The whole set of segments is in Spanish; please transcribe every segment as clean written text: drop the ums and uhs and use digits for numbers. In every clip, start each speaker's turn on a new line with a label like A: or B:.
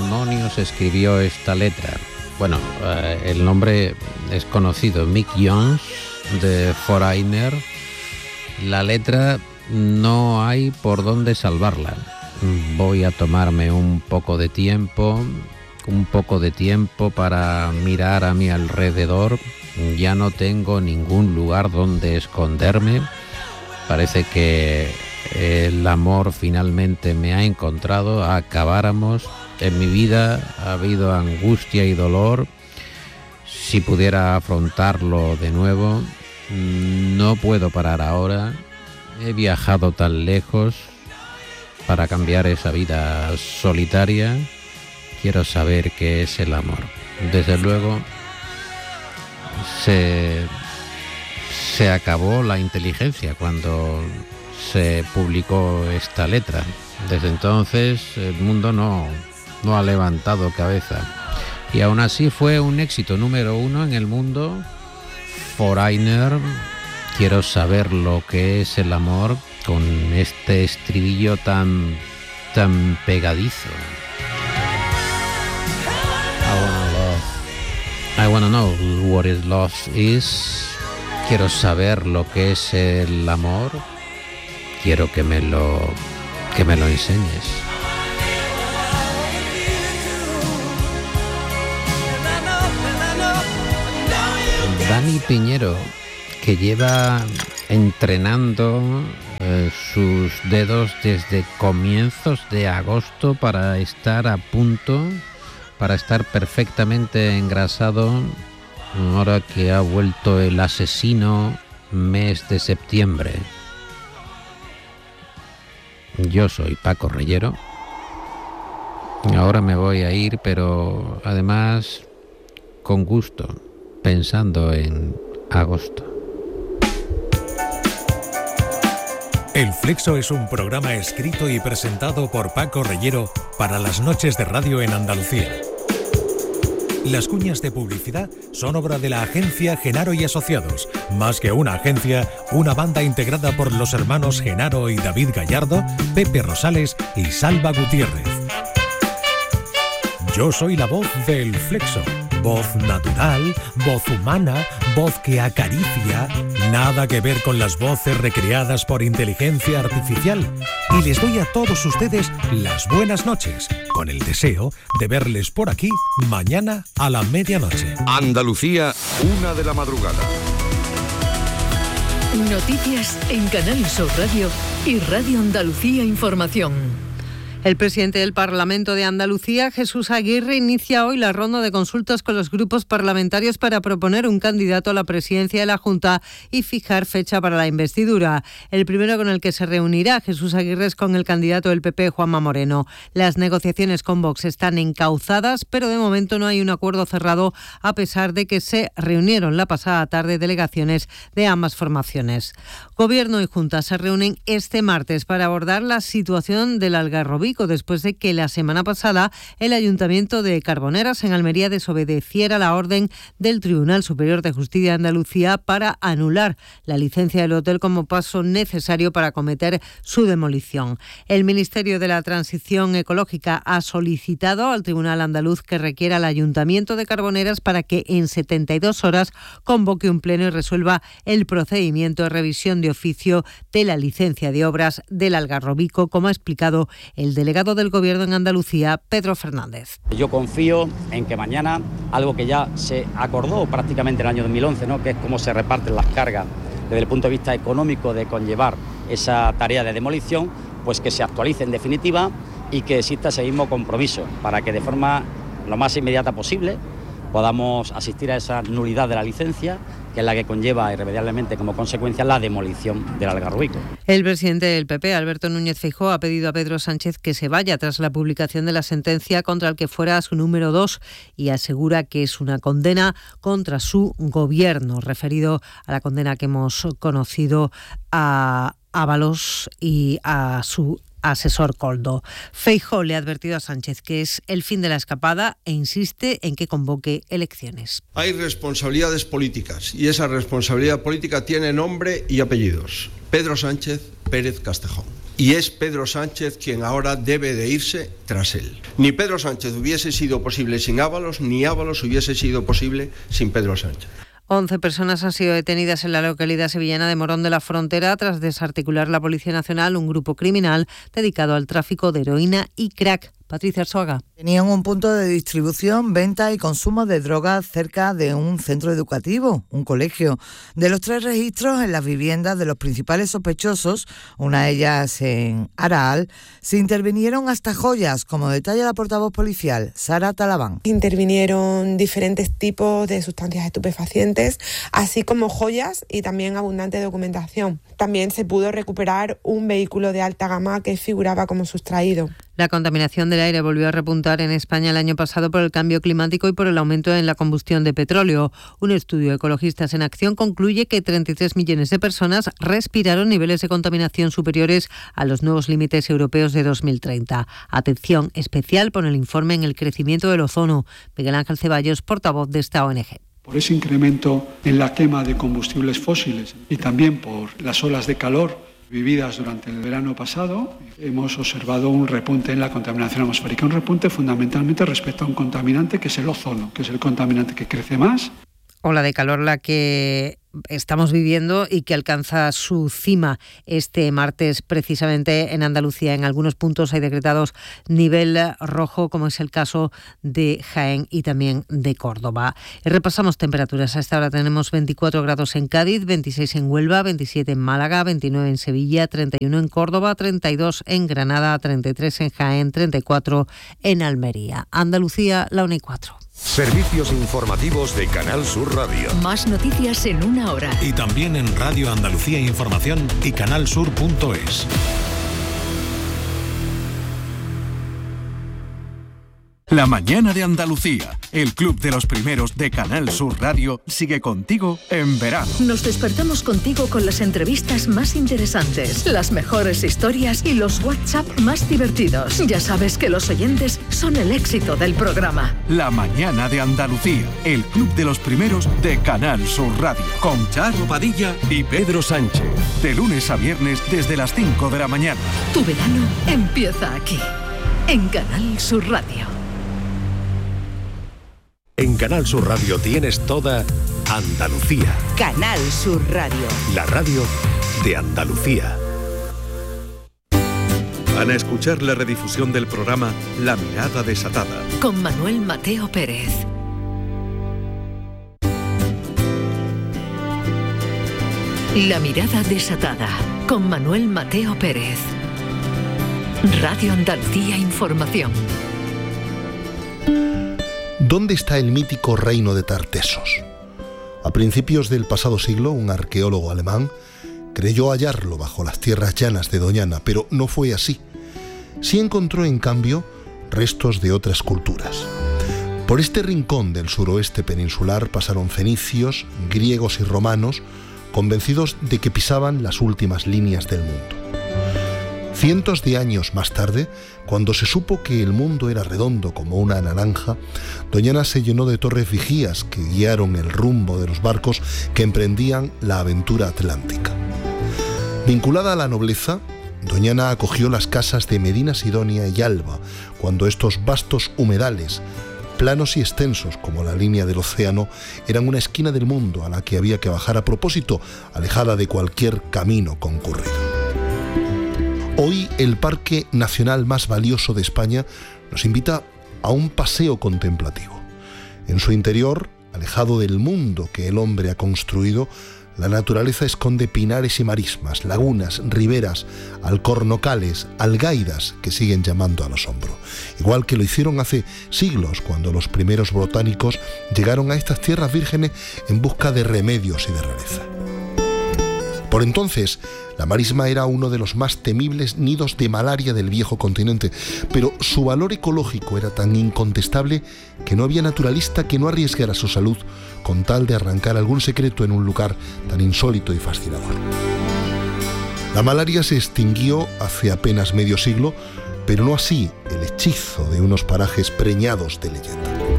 A: demonios escribió esta letra? Bueno, el nombre es conocido, Mick Jones, de Foreigner. La letra no hay por dónde salvarla. Voy a tomarme un poco de tiempo para mirar a mi alrededor. Ya no tengo ningún lugar donde esconderme. Parece que el amor finalmente me ha encontrado. Acabáramos. En mi vida ha habido angustia y dolor. Si pudiera afrontarlo de nuevo, no puedo parar ahora. He viajado tan lejos para cambiar esa vida solitaria. Quiero saber qué es el amor. Desde luego, se acabó la inteligencia cuando se publicó esta letra. Desde entonces el mundo no ha levantado cabeza. Y aún así fue un éxito número 1 en el mundo. Foreigner, quiero saber lo que es el amor, con este estribillo tan pegadizo. I wanna know what is love is. Quiero saber lo que es el amor. Quiero que me lo enseñes. Dani Piñero, que lleva entrenando sus dedos desde comienzos de agosto para estar a punto, para estar perfectamente engrasado, ahora que ha vuelto el asesino mes de septiembre. Yo soy Paco Reyero. Ahora me voy a ir, pero además con gusto, pensando en agosto.
B: El Flexo es un programa escrito y presentado por Paco Reyero para las noches de radio en Andalucía. Las cuñas de publicidad son obra de la agencia Genaro y Asociados. Más que una agencia, una banda integrada por los hermanos Genaro y David Gallardo, Pepe Rosales y Salva Gutiérrez. Yo soy la voz del Flexo. Voz natural, voz humana, voz que acaricia. Nada que ver con las voces recreadas por inteligencia artificial. Y les doy a todos ustedes las buenas noches, con el deseo de verles por aquí mañana a la medianoche.
C: Andalucía, 1 de la madrugada.
D: Noticias en Canal Sur Radio y Radio Andalucía Información.
E: El presidente del Parlamento de Andalucía, Jesús Aguirre, inicia hoy la ronda de consultas con los grupos parlamentarios para proponer un candidato a la presidencia de la Junta y fijar fecha para la investidura. El primero con el que se reunirá Jesús Aguirre es con el candidato del PP, Juanma Moreno. Las negociaciones con Vox están encauzadas, pero de momento no hay un acuerdo cerrado, a pesar de que se reunieron la pasada tarde delegaciones de ambas formaciones. Gobierno y Junta se reúnen este martes para abordar la situación del Algarrobico, después de que la semana pasada el Ayuntamiento de Carboneras, en Almería, desobedeciera la orden del Tribunal Superior de Justicia de Andalucía para anular la licencia del hotel como paso necesario para acometer su demolición. El Ministerio de la Transición Ecológica ha solicitado al Tribunal Andaluz que requiera al Ayuntamiento de Carboneras para que en 72 horas convoque un pleno y resuelva el procedimiento de revisión de oficio de la licencia de obras del Algarrobico, como ha explicado el delegado del Gobierno en Andalucía, Pedro Fernández.
F: Yo confío en que mañana, algo que ya se acordó prácticamente en el año 2011, ¿no?, que es cómo se reparten las cargas desde el punto de vista económico de conllevar esa tarea de demolición, pues que se actualice en definitiva y que exista ese mismo compromiso para que de forma lo más inmediata posible podamos asistir a esa nulidad de la licencia, que es la que conlleva irremediablemente como consecuencia la demolición del Algarrobico.
E: El presidente del PP, Alberto Núñez Feijóo, ha pedido a Pedro Sánchez que se vaya tras la publicación de la sentencia contra el que fuera su número 2 y asegura que es una condena contra su gobierno, referido a la condena que hemos conocido a Ábalos y a su asesor Coldo. Feijóo le ha advertido a Sánchez que es el fin de la escapada e insiste en que convoque elecciones.
G: Hay responsabilidades políticas y esa responsabilidad política tiene nombre y apellidos. Pedro Sánchez Pérez Castejón. y es Pedro Sánchez quien ahora debe de irse tras él. Ni Pedro Sánchez hubiese sido posible sin Ábalos, ni Ábalos hubiese sido posible sin Pedro Sánchez.
E: 11 personas han sido detenidas en la localidad sevillana de Morón de la Frontera tras desarticular la Policía Nacional un grupo criminal dedicado al tráfico de heroína y crack. Patricia Arzuaga.
H: Tenían un punto de distribución, venta y consumo de drogas cerca de un centro educativo, un colegio. De los 3 registros en las viviendas de los principales sospechosos, una de ellas en Araal, se intervinieron hasta joyas, como detalla la portavoz policial, Sara Talabán.
I: Intervinieron diferentes tipos de sustancias estupefacientes, así como joyas y también abundante documentación. También se pudo recuperar un vehículo de alta gama que figuraba como sustraído.
E: La contaminación del aire volvió a repuntar en España el año pasado por el cambio climático y por el aumento en la combustión de petróleo. Un estudio de Ecologistas en Acción concluye que 33 millones de personas respiraron niveles de contaminación superiores a los nuevos límites europeos de 2030. Atención especial por el informe en el crecimiento del ozono. Miguel Ángel Ceballos, portavoz de esta ONG.
J: Por ese incremento en la quema de combustibles fósiles y también por las olas de calor vividas durante el verano pasado, hemos observado un repunte en la contaminación atmosférica, un repunte fundamentalmente respecto a un contaminante que es el ozono, que es el contaminante que crece más.
E: Ola de calor la que estamos viviendo y que alcanza su cima este martes precisamente en Andalucía. En algunos puntos hay decretados nivel rojo, como es el caso de Jaén y también de Córdoba. Repasamos temperaturas. A esta hora tenemos 24 grados en Cádiz, 26 en Huelva, 27 en Málaga, 29 en Sevilla, 31 en Córdoba, 32 en Granada, 33 en Jaén, 34 en Almería. Andalucía, la 1:04.
C: Servicios informativos de Canal Sur Radio.
D: Más noticias en 1 hora.
B: Y también en Radio Andalucía Información y canalsur.es.
K: La mañana de Andalucía, el club de los primeros de Canal Sur Radio, sigue contigo en verano.
D: Nos despertamos contigo con las entrevistas más interesantes, las mejores historias y los WhatsApp más divertidos. Ya sabes que los oyentes son el éxito del programa.
K: La mañana de Andalucía, el club de los primeros de Canal Sur Radio, con Charo Padilla y Pedro Sánchez. De lunes a viernes desde las 5 de la mañana.
D: Tu verano empieza aquí, en Canal Sur Radio.
C: En Canal Sur Radio tienes toda Andalucía.
L: Canal Sur Radio.
C: La radio de Andalucía. Van a escuchar la redifusión del programa La Mirada Desatada.
D: Con Manuel Mateo Pérez. La Mirada Desatada. Con Manuel Mateo Pérez. Radio Andalucía Información.
M: ¿Dónde está el mítico reino de Tartesos? A principios del pasado siglo, un arqueólogo alemán creyó hallarlo bajo las tierras llanas de Doñana, pero no fue así. Sí encontró, en cambio, restos de otras culturas. Por este rincón del suroeste peninsular pasaron fenicios, griegos y romanos, convencidos de que pisaban las últimas líneas del mundo. Cientos de años más tarde, cuando se supo que el mundo era redondo como una naranja, Doñana se llenó de torres vigías que guiaron el rumbo de los barcos que emprendían la aventura atlántica. Vinculada a la nobleza, Doñana acogió las casas de Medina Sidonia y Alba, cuando estos vastos humedales, planos y extensos como la línea del océano, eran una esquina del mundo a la que había que bajar a propósito, alejada de cualquier camino concurrido. Hoy el Parque Nacional más valioso de España nos invita a un paseo contemplativo. En su interior, alejado del mundo que el hombre ha construido, la naturaleza esconde pinares y marismas, lagunas, riberas, alcornocales, algaidas que siguen llamando al asombro. Igual que lo hicieron hace siglos cuando los primeros botánicos llegaron a estas tierras vírgenes en busca de remedios y de rareza. Por entonces, la marisma era uno de los más temibles nidos de malaria del viejo continente, pero su valor ecológico era tan incontestable que no había naturalista que no arriesgara su salud con tal de arrancar algún secreto en un lugar tan insólito y fascinador. La malaria se extinguió hace apenas medio siglo, pero no así el hechizo de unos parajes preñados de leyenda. A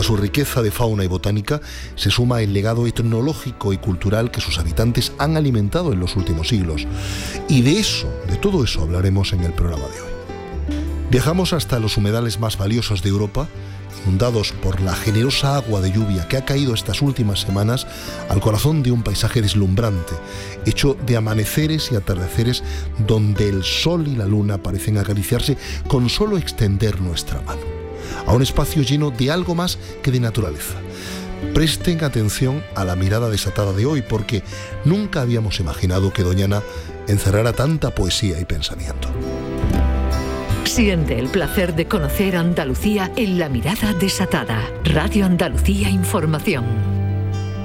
M: su riqueza de fauna y botánica se suma el legado etnológico y cultural que sus habitantes han alimentado en los últimos siglos. Y de todo eso hablaremos en el programa de hoy. Viajamos hasta los humedales más valiosos de Europa, inundados por la generosa agua de lluvia que ha caído estas últimas semanas, al corazón de un paisaje deslumbrante, hecho de amaneceres y atardeceres donde el sol y la luna parecen acariciarse con solo extender nuestra mano, a un espacio lleno de algo más que de naturaleza. Presten atención a la mirada desatada de hoy, porque nunca habíamos imaginado que Doñana encerrara tanta poesía y pensamiento.
D: Siente el placer de conocer Andalucía en La Mirada Desatada. Radio Andalucía Información.